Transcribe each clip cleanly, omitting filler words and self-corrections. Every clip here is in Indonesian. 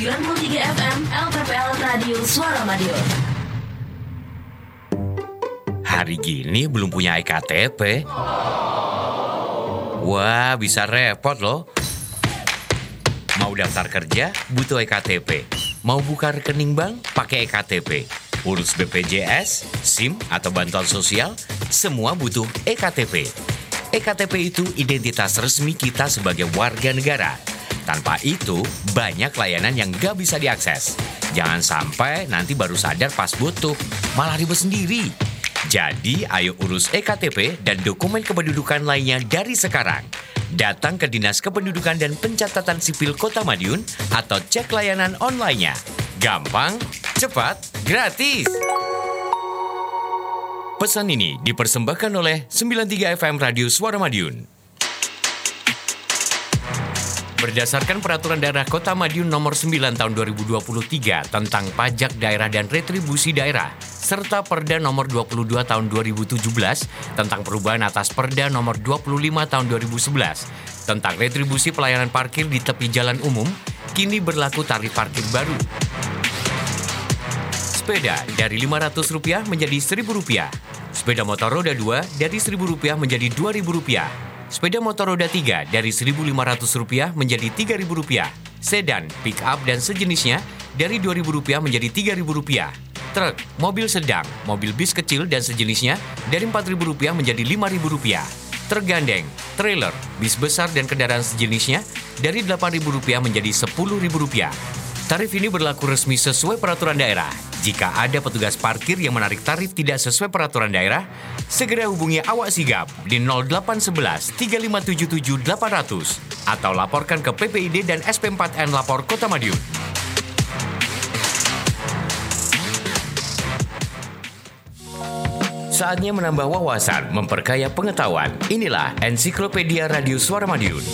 93 FM LPPL Radio Suara Madiun. Hari gini belum punya eKTP. Wah, bisa repot loh. Mau daftar kerja, butuh eKTP. Mau buka rekening bank, pakai eKTP. Urus BPJS, SIM, atau bantuan sosial, semua butuh eKTP. eKTP itu identitas resmi kita sebagai warga negara. Tanpa itu, banyak layanan yang gak bisa diakses. Jangan sampai nanti baru sadar pas butuh, malah ribet sendiri. Jadi, ayo urus eKTP dan dokumen kependudukan lainnya dari sekarang. Datang ke Dinas Kependudukan dan Pencatatan Sipil Kota Madiun atau cek layanan online-nya. Gampang, cepat, gratis. Pesan ini dipersembahkan oleh 93 FM Radio Suara Madiun. Berdasarkan Peraturan Daerah Kota Madiun Nomor 9 Tahun 2023 tentang Pajak Daerah dan Retribusi Daerah, serta Perda Nomor 22 Tahun 2017 tentang perubahan atas Perda Nomor 25 Tahun 2011 tentang retribusi pelayanan parkir di tepi jalan umum, kini berlaku tarif parkir baru. Sepeda dari Rp500 menjadi Rp1.000. Sepeda motor roda 2 dari Rp1.000 menjadi Rp2.000. Sepeda motor roda 3 dari Rp1.500 menjadi Rp3.000. Sedan, pick up dan sejenisnya dari Rp2.000 menjadi Rp3.000. Truk, mobil sedang, mobil bis kecil dan sejenisnya dari Rp4.000 menjadi Rp5.000. Truk gandeng, trailer, bis besar dan kendaraan sejenisnya dari Rp8.000 menjadi Rp10.000. Tarif ini berlaku resmi sesuai peraturan daerah. Jika ada petugas parkir yang menarik tarif tidak sesuai peraturan daerah, segera hubungi awak sigap di 0811 3577 800 atau laporkan ke PPID dan SP4N Lapor Kota Madiun. Saatnya menambah wawasan, memperkaya pengetahuan. Inilah Ensiklopedia Radio Suara Madiun.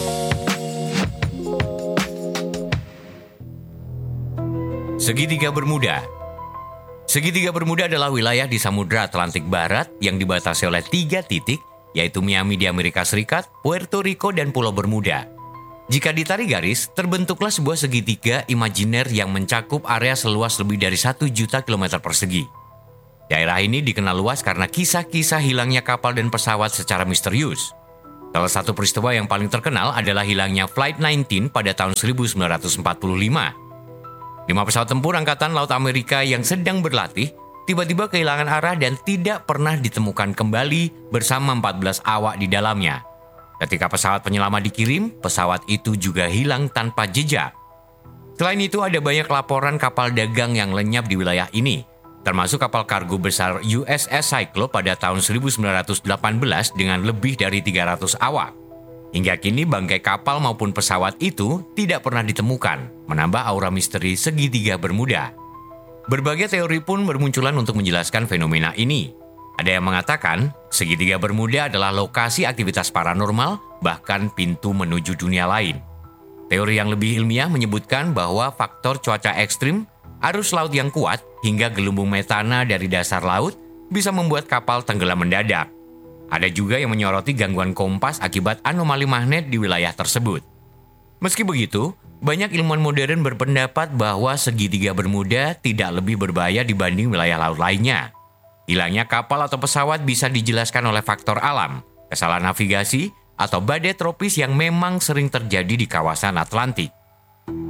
Segitiga Bermuda. Segitiga Bermuda adalah wilayah di Samudra Atlantik Barat yang dibatasi oleh 3 titik, yaitu Miami di Amerika Serikat, Puerto Rico, dan Pulau Bermuda. Jika ditarik garis, terbentuklah sebuah segitiga imajiner yang mencakup area seluas lebih dari 1 juta kilometer persegi. Daerah ini dikenal luas karena kisah-kisah hilangnya kapal dan pesawat secara misterius. Salah satu peristiwa yang paling terkenal adalah hilangnya Flight 19 pada tahun 1945. 5 pesawat tempur Angkatan Laut Amerika yang sedang berlatih tiba-tiba kehilangan arah dan tidak pernah ditemukan kembali bersama 14 awak di dalamnya. Ketika pesawat penyelamat dikirim, pesawat itu juga hilang tanpa jejak. Selain itu, ada banyak laporan kapal dagang yang lenyap di wilayah ini, termasuk kapal kargo besar USS Cyclops pada tahun 1918 dengan lebih dari 300 awak. Hingga kini bangkai kapal maupun pesawat itu tidak pernah ditemukan, menambah aura misteri segitiga Bermuda. Berbagai teori pun bermunculan untuk menjelaskan fenomena ini. Ada yang mengatakan, segitiga Bermuda adalah lokasi aktivitas paranormal, bahkan pintu menuju dunia lain. Teori yang lebih ilmiah menyebutkan bahwa faktor cuaca ekstrim, arus laut yang kuat, hingga gelembung metana dari dasar laut bisa membuat kapal tenggelam mendadak. Ada juga yang menyoroti gangguan kompas akibat anomali magnet di wilayah tersebut. Meski begitu, banyak ilmuwan modern berpendapat bahwa segitiga Bermuda tidak lebih berbahaya dibanding wilayah laut lainnya. Hilangnya kapal atau pesawat bisa dijelaskan oleh faktor alam, kesalahan navigasi, atau badai tropis yang memang sering terjadi di kawasan Atlantik.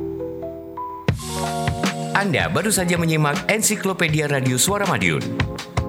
Anda baru saja menyimak Ensiklopedia Radio Suara Madiun.